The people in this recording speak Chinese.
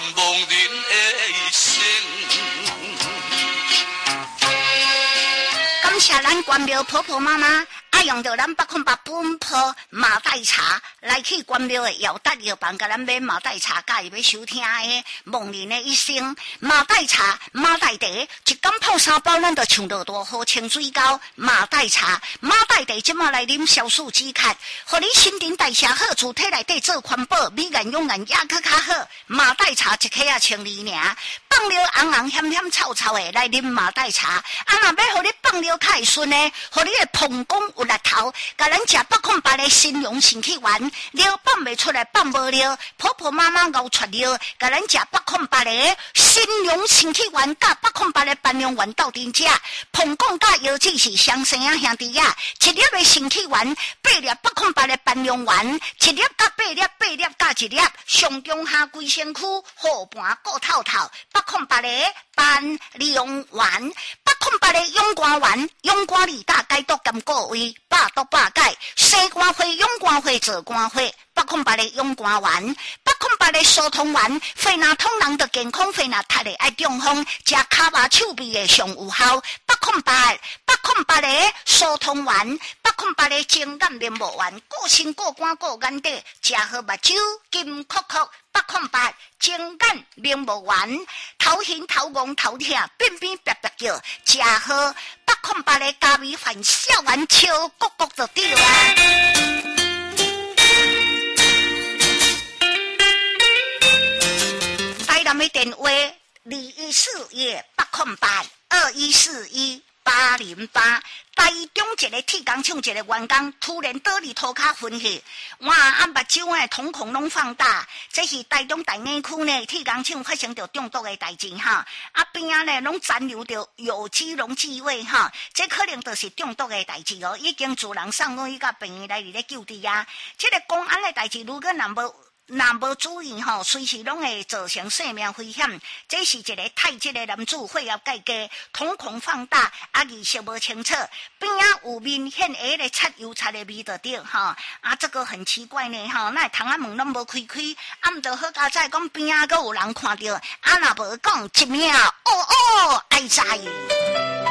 忘人的一生。 感谢咱关庙婆婆妈妈。爱用到咱808本铺马黛茶来去关庙的药达药房，甲咱买马黛茶，甲伊要收听的梦人的一生。马黛茶、马黛茶，一缸泡3包，咱就抢到多好清水膏。马黛茶、马黛茶，即马来啉消暑止咳，互你新陈代谢好，主体内底做环保，美颜永颜牙齿较好。马黛茶一克啊1,2尔，放了红红咸咸臭臭的来啉马黛茶。啊，若要互你放了较会顺的，互你的膀胱有力头，甲咱食808的新荣神气丸，尿放袂出来，放无尿，婆婆妈妈熬出尿，甲咱食808的新荣神气丸，甲808的半量丸斗阵食，膀胱甲腰子是双生啊兄弟啊，1粒的神气丸，8粒808的半量丸，1粒甲8粒，8粒甲1粒，上中下规身躯好盘顾透透，808的半量丸，808的勇肝丸，勇肝力大解毒甘过胃。百毒百解，生肝花、勇肝花、做肝花，808的勇肝丸，808的疏通丸，肺若通人的健康，肺若塌的爱中风，食骹麻手臂的上有效，808的疏通丸，808的精干面膜丸，顾身顾肝顾眼底，食好目睭金酷酷，808精干面膜丸，头晕头晕头痛，便便别别叫，食好808的咖米饭小丸超谷谷就对啊。台南的电话2141-808-2141-808。台中一个铁工厂一个员工突然倒伫涂骹昏去，哇！啊，目睭诶瞳孔拢放大，这是台中大内区呢铁工厂发生着中毒诶代志哈。啊边啊呢拢残留着有机溶剂味哈，这可能就是中毒诶代志哦。已经主人送去甲病院来咧救治啊。这个公安诶代志，如果若无注意吼，随时拢会造成生命危险。这是一个太极的男子血压介低，瞳孔放大，啊意识无清楚，边啊有明显的擦油擦的味道着吼。啊，这个很奇怪呢吼，那窗仔门拢无开开，啊毋着好佳哉讲边啊阁有人看到，啊若无讲一秒，哦，爱知。